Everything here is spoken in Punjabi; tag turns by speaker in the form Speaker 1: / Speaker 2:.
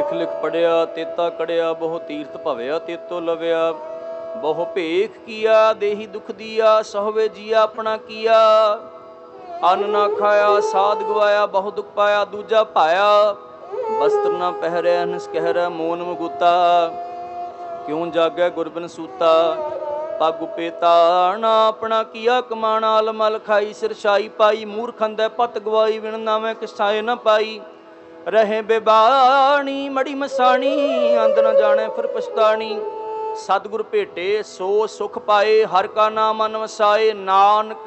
Speaker 1: ਲਿਖ ਲਿਖ ਪੜਿਆ ਤੇਤਾ ਕੜਿਆ, ਬਹੁ ਤੀਰਥ ਭਵਿਆ ਤੇਤੋ ਲਵਿਆ। ਬਹੁ ਭੇਖ ਕੀਆ ਦੇਹੀ ਦੁਖ ਦੀਆ, ਸਹਵੇ ਜੀਆ ਆਪਣਾ ਕੀਆ। ਅੰਨ ਨਾ ਖਾਇਆ ਸਾਧ ਗਵਾਇਆ, ਬਹੁ ਦੁਖ ਪਾਇਆ ਦੂਜਾ ਭਾਇਆ। ਬਸਤਰ ਨਾ ਪਹਿਰਿਆ ਅਨਸ ਕਹਿਰੈ, ਮੋਨ ਮੁਗੁਤਾ। ਕਿਉ ਜਾਗੈ ਗੁਰਬਿਨ ਸੂਤਾ, ਪਗ ਉਪੇਤਾ। ਨਾ ਆਪਣਾ ਕੀਆ ਕਮਾਣਾ, ਅਲਮਲ ਖਾਈ ਸਿਰਸ਼ਾਈ ਪਾਈ। ਮੂਰਖ ਅੰਧੈ ਪਤ ਗਵਾਈ, ਵਿਣ ਨਾਵੇਂ ਕਿਸਾਏ ਨ ਪਾਈ। ਰਹੇ ਬੇਬਾਣੀ ਮੜੀ ਮਸਾਣੀ, ਅੰਧ ਨ ਜਾਣੈ ਫਿਰ ਪਛਤਾਣੀ। ਸਤਿਗੁਰ ਭੇਟੇ ਸੋ ਸੁਖ ਪਾਏ, ਹਰਿ ਕਾ ਨਾਮ ਮਨ ਵਸਾਏ। ਨਾਨਕ